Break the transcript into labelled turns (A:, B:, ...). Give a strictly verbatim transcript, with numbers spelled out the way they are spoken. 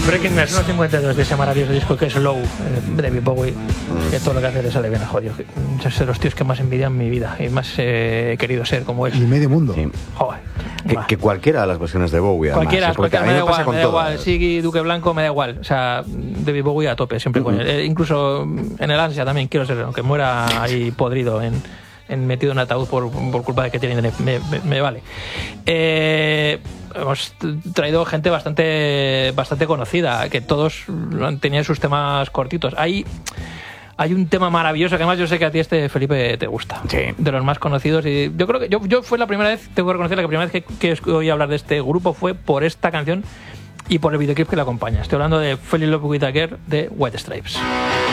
A: Breaking News uno cincuenta y dos de ese maravilloso disco que es Low, eh, de David Bowie, que todo lo que hace le sale bien, jodido. Es de los tíos que más envidian mi vida y más eh, he querido ser como él.
B: Y medio mundo.
C: Sí.
A: Joder.
C: Que, que cualquiera de las versiones de Bowie, además,
A: Cualquiera,
C: ¿eh? Porque
A: cualquiera,
C: a mí
A: me da
C: me pasa
A: igual,
C: con
A: me da igual.
C: todas.
A: Siggy, Duque Blanco, me da igual. O sea, David Bowie a tope, siempre con
C: Uh-huh.
A: él. Eh, incluso en el ansia también quiero ser, aunque muera ahí podrido en, en metido en un ataúd por, por culpa de que tiene me, me, me vale. Eh, hemos traído gente bastante bastante conocida, que todos tenían sus temas cortitos. Hay Hay un tema maravilloso que además yo sé que a ti este, Felipe, te gusta.
C: Sí.
A: De los más conocidos. Y yo creo que yo, yo fue la primera vez, tengo que reconocer, la primera vez que, que oí hablar de este grupo fue por esta canción y por el videoclip que la acompaña. Estoy hablando de Fell in Love with a Girl de White Stripes.